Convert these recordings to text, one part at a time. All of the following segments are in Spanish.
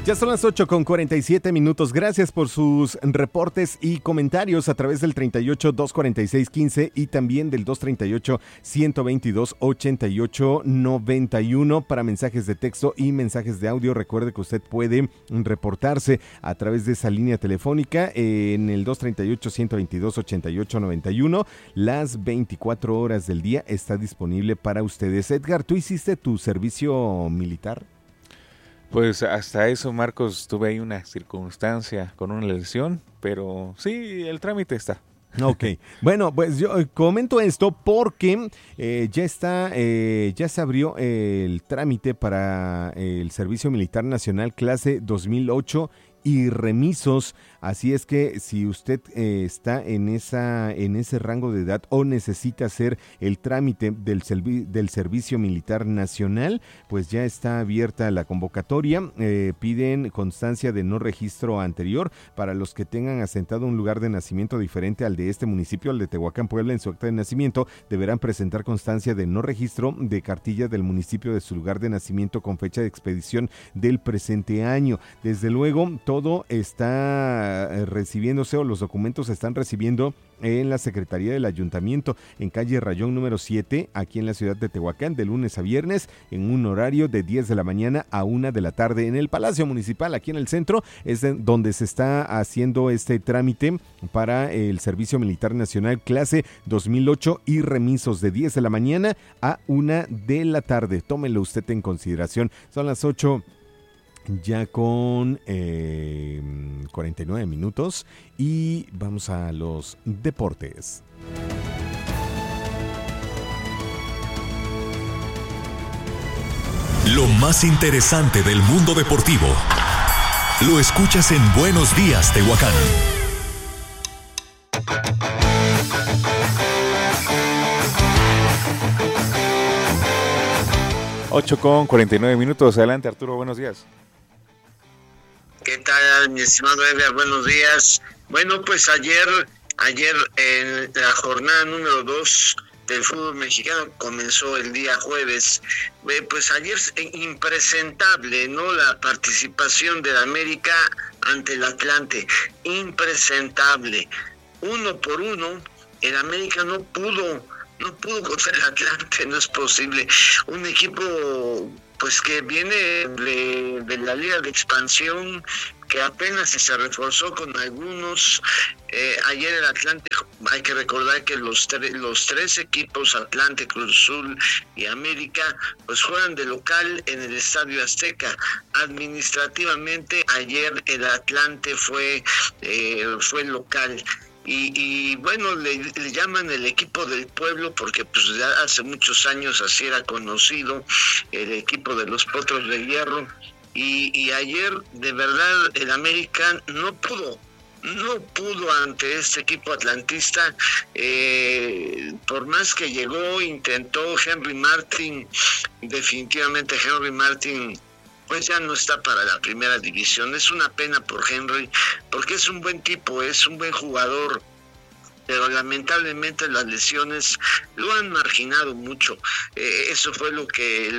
Ya son las 8:47. Gracias por sus reportes y comentarios a través del 38-246-15 y también del 238-122-8891 para mensajes de texto y mensajes de audio. Recuerde que usted puede reportarse a través de esa línea telefónica en el 238-122-8891. Las 24 horas del día está disponible para ustedes. Edgar, ¿tú hiciste tu servicio militar? Pues hasta eso, Marcos, tuve ahí una circunstancia con una lesión, pero sí, el trámite está. Ok, bueno, pues yo comento esto porque ya se abrió el trámite para el Servicio Militar Nacional clase 2008 y remisos, así es que si usted está en ese rango de edad o necesita hacer el trámite del Servicio Militar Nacional, pues ya está abierta la convocatoria. Piden constancia de no registro anterior para los que tengan asentado un lugar de nacimiento diferente al de este municipio, al de Tehuacán, Puebla. En su acta de nacimiento deberán presentar constancia de no registro de cartilla del municipio de su lugar de nacimiento con fecha de expedición del presente año. Desde luego, todo está recibiéndose o los documentos se están recibiendo en la Secretaría del Ayuntamiento, en calle Rayón número 7, aquí en la ciudad de Tehuacán, de lunes a viernes, en un horario de 10 de la mañana a 1 de la tarde. En el Palacio Municipal, aquí en el centro, es donde se está haciendo este trámite para el Servicio Militar Nacional clase 2008 y remisos de 10 de la mañana a 1 de la tarde. Tómelo usted en consideración. Son las 8 ya con 49 minutos y vamos a los deportes. Lo más interesante del mundo deportivo lo escuchas en Buenos Días, Tehuacán. Ocho con 49 minutos. Adelante, Arturo, buenos días. ¿Qué tal, mi estimado Edgar? Buenos días. Bueno, pues ayer en la jornada número 2 del fútbol mexicano comenzó el día jueves. Pues ayer impresentable, ¿no? La participación del América ante el Atlante. Impresentable. 1-1, el América no pudo contra el Atlante, no es posible. Un equipo pues que viene de la Liga de Expansión, que apenas se reforzó con algunos. Ayer el Atlante, hay que recordar que los tres equipos, Atlante, Cruz Azul y América, pues juegan de local en el Estadio Azteca. Administrativamente, ayer el Atlante fue local. Y bueno, le llaman el equipo del pueblo porque pues ya hace muchos años así era conocido, el equipo de los Potros de Hierro. Y ayer de verdad el América no pudo ante este equipo atlantista. Por más que llegó, intentó Henry Martin, definitivamente Henry Martin pues ya no está para la primera división. Es una pena por Henry, porque es un buen tipo, es un buen jugador, pero lamentablemente las lesiones lo han marginado mucho. Eso fue lo que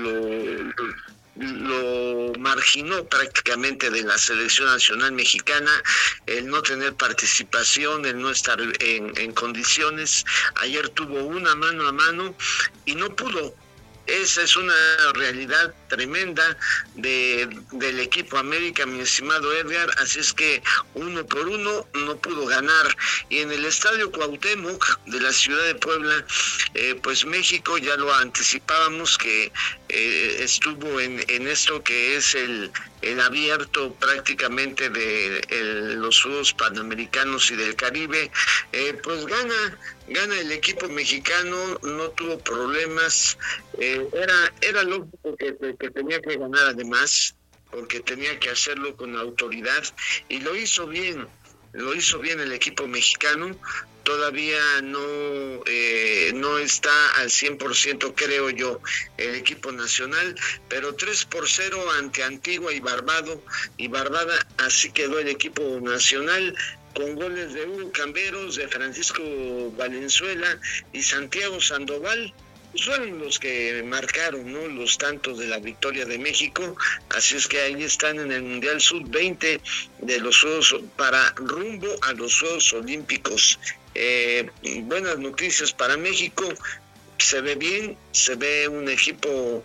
lo marginó prácticamente de la selección nacional mexicana, el no tener participación, el no estar en condiciones. Ayer tuvo una mano a mano y no pudo. Esa es una realidad tremenda del equipo América, mi estimado Edgar. Así es que 1-1 no pudo ganar. Y en el Estadio Cuauhtémoc de la ciudad de Puebla, pues México, ya lo anticipábamos, que estuvo en esto que es el abierto prácticamente de los Juegos Panamericanos y del Caribe. Pues gana el equipo mexicano, no tuvo problemas. Era lógico que tenía que ganar, además, porque tenía que hacerlo con autoridad, y lo hizo bien el equipo mexicano. Todavía no está al 100%, creo yo, el equipo nacional, pero 3-0 ante Antigua y Barbada, así quedó el equipo nacional, con goles de Hugo Camberos, de Francisco Valenzuela y Santiago Sandoval. fueron los que marcaron, ¿no?, los tantos de la victoria de México. Así es que ahí están en el Mundial Sub-20 de los Juegos para rumbo a los Juegos Olímpicos. Buenas noticias para México. Se ve bien, se ve un equipo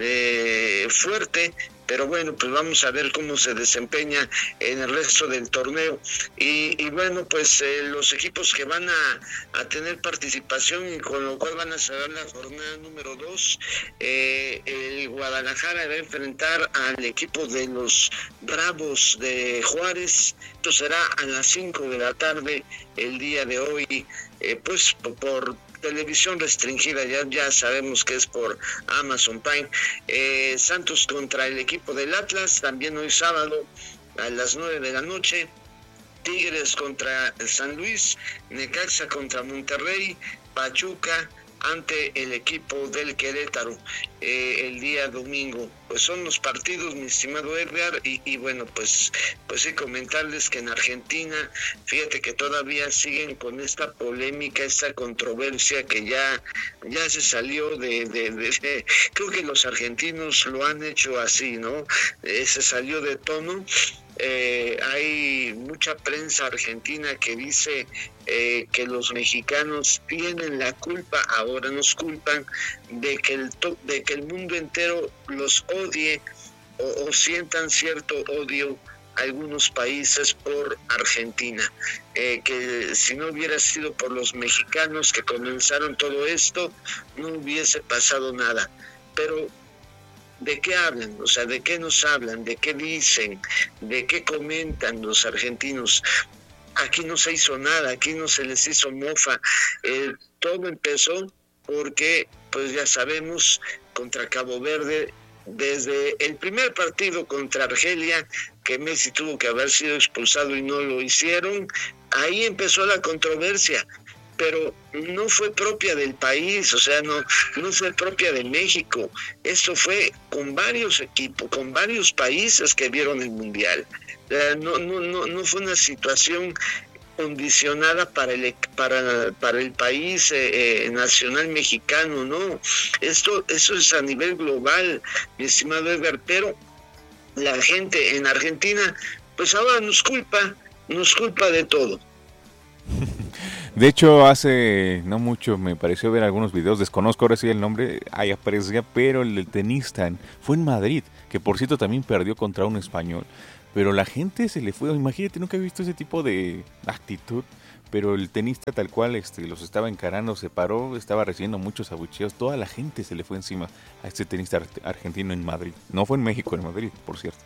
fuerte, pero bueno, pues vamos a ver cómo se desempeña en el resto del torneo. Y bueno, pues los equipos que van a tener participación y con lo cual van a cerrar la jornada número 2, el Guadalajara va a enfrentar al equipo de los Bravos de Juárez. Esto será a las 5 de la tarde el día de hoy, pues por televisión restringida, ya sabemos que es por Amazon Prime. Santos contra el equipo del Atlas, también hoy sábado a las 9 de la noche. Tigres contra San Luis, Necaxa contra Monterrey, Pachuca ante el equipo del Querétaro el día domingo. Pues son los partidos, mi estimado Edgar, y bueno, pues sí, comentarles que en Argentina, fíjate que todavía siguen con esta polémica, esta controversia que ya se salió de creo que los argentinos lo han hecho así, ¿no? Se salió de tono. Hay mucha prensa argentina que dice que los mexicanos tienen la culpa, ahora nos culpan de que el mundo entero los odie o sientan cierto odio algunos países por Argentina, que si no hubiera sido por los mexicanos que comenzaron todo esto, no hubiese pasado nada. Pero ¿de qué hablan? O sea, ¿de qué nos hablan? ¿De qué dicen? ¿De qué comentan los argentinos? Aquí no se hizo nada, aquí no se les hizo mofa. Todo empezó porque, pues ya sabemos, contra Cabo Verde, desde el primer partido contra Argelia, que Messi tuvo que haber sido expulsado y no lo hicieron, ahí empezó la controversia. Pero no fue propia del país, o sea, no fue propia de México. Esto fue con varios equipos, con varios países que vieron el Mundial. No fue una situación condicionada para el país nacional mexicano, no. Eso es a nivel global, mi estimado Edgar, pero la gente en Argentina, pues ahora nos culpa de todo. De hecho, hace no mucho me pareció ver algunos videos, desconozco ahora sí el nombre, ahí aparecía, pero el del tenista fue en Madrid, que por cierto también perdió contra un español, pero la gente se le fue, imagínate, nunca he visto ese tipo de actitud, pero el tenista tal cual los estaba encarando, se paró, estaba recibiendo muchos abucheos, toda la gente se le fue encima a este tenista argentino en Madrid, no fue en México, en Madrid, por cierto.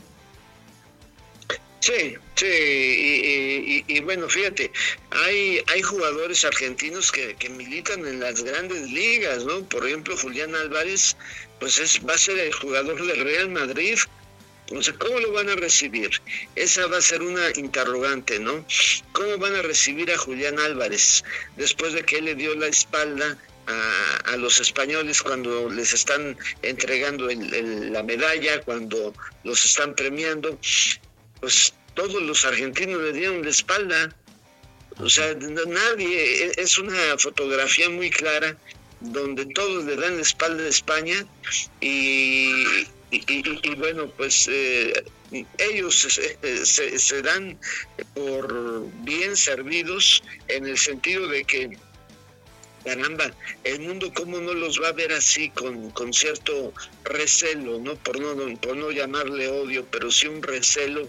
Sí, y bueno, fíjate, hay jugadores argentinos que militan en las grandes ligas, ¿no? Por ejemplo, Julián Álvarez, pues va a ser el jugador del Real Madrid. O sea, ¿cómo lo van a recibir? Esa va a ser una interrogante, ¿no? ¿Cómo van a recibir a Julián Álvarez después de que él le dio la espalda a los españoles cuando les están entregando la medalla, cuando los están premiando? Pues todos los argentinos le dieron la espalda, o sea, nadie, es una fotografía muy clara donde todos le dan la espalda a España y bueno, pues ellos se dan por bien servidos en el sentido de que, caramba, el mundo cómo no los va a ver así con cierto recelo, ¿no? Por no llamarle odio, pero sí un recelo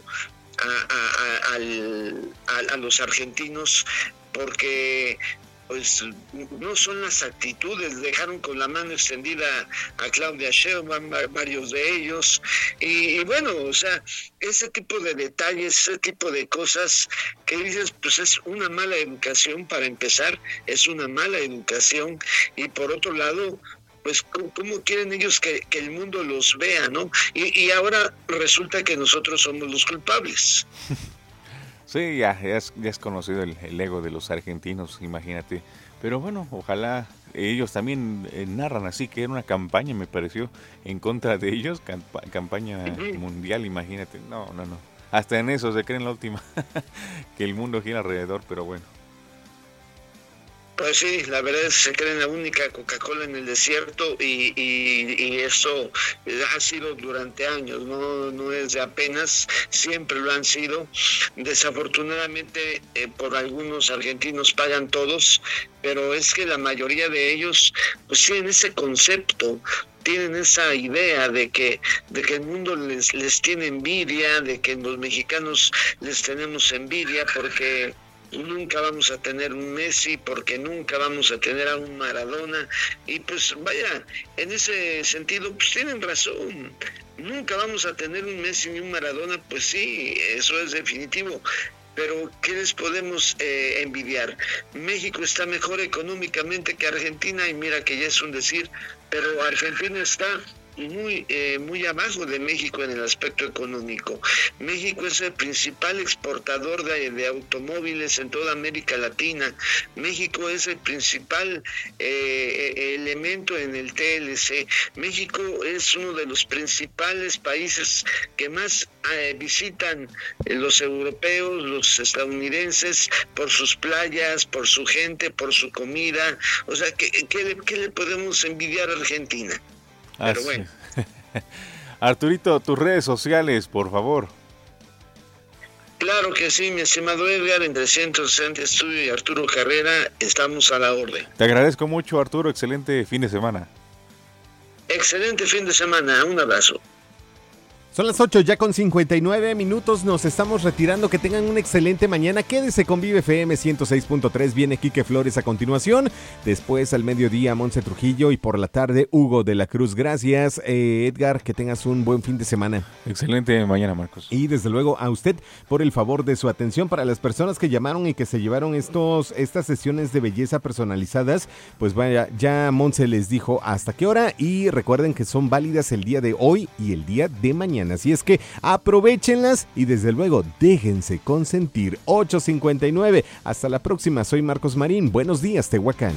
a los argentinos, porque pues no son las actitudes. Dejaron con la mano extendida a Claudia Sheinbaum, varios de ellos, y bueno, o sea, ese tipo de detalles, ese tipo de cosas que dices, pues es una mala educación para empezar, es una mala educación, y por otro lado, pues cómo quieren ellos que el mundo los vea, ¿no? Y ahora resulta que nosotros somos los culpables. Sí, ya es conocido el ego de los argentinos, imagínate. Pero bueno, ojalá ellos también narran así, que era una campaña, me pareció, en contra de ellos, campaña mundial, imagínate. No. Hasta en eso se creen la última, que el mundo gira alrededor, pero bueno. Pues sí, la verdad es que se cree la única Coca-Cola en el desierto y eso ha sido durante años, no es de apenas, siempre lo han sido. Desafortunadamente por algunos argentinos pagan todos, pero es que la mayoría de ellos pues tienen ese concepto, tienen esa idea de que el mundo les tiene envidia, de que los mexicanos les tenemos envidia porque nunca vamos a tener un Messi, porque nunca vamos a tener a un Maradona, y pues vaya, en ese sentido pues tienen razón, nunca vamos a tener un Messi ni un Maradona, pues sí, eso es definitivo. Pero ¿qué les podemos envidiar? México está mejor económicamente que Argentina, y mira que ya es un decir, pero Argentina está muy abajo de México en el aspecto económico. México es el principal exportador de automóviles en toda América Latina. México es el principal elemento en el TLC. México es uno de los principales países que más visitan los europeos, los estadounidenses, por sus playas, por su gente, por su comida. O sea, ¿qué le podemos envidiar a Argentina? Pero bueno. Arturito, tus redes sociales, por favor. Claro que sí, mi estimado Edgar, entre 160 Estudio y Arturo Carrera, estamos a la orden. Te agradezco mucho, Arturo, excelente fin de semana. Excelente fin de semana, un abrazo. Son las 8 ya con 59 minutos, nos estamos retirando, que tengan una excelente mañana, quédese con Vive FM 106.3, viene Quique Flores a continuación, después al mediodía Monse Trujillo y por la tarde Hugo de la Cruz. Gracias Edgar, que tengas un buen fin de semana. Excelente mañana, Marcos. Y desde luego a usted por el favor de su atención. Para las personas que llamaron y que se llevaron estas sesiones de belleza personalizadas, pues vaya, ya Monse les dijo hasta qué hora, y recuerden que son válidas el día de hoy y el día de mañana. Así es que aprovéchenlas y desde luego déjense consentir. 8:59. Hasta la próxima. Soy Marcos Marín. Buenos días, Tehuacán.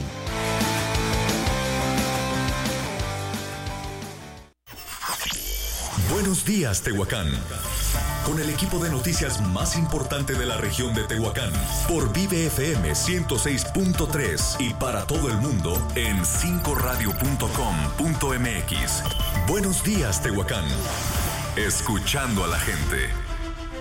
Buenos días, Tehuacán. Con el equipo de noticias más importante de la región de Tehuacán, por Vive FM 106.3 y para todo el mundo en 5radio.com.mx. Buenos días, Tehuacán. Escuchando a la gente.